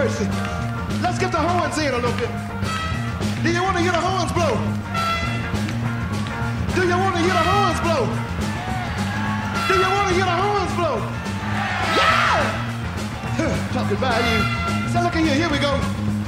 mercy. Let's get the horns in a little bit. Do you want to hear the horns blow? Do you want to hear the horns blow? Do you want to hear the horns blow? Yeah! Talking about you. So look at here we go.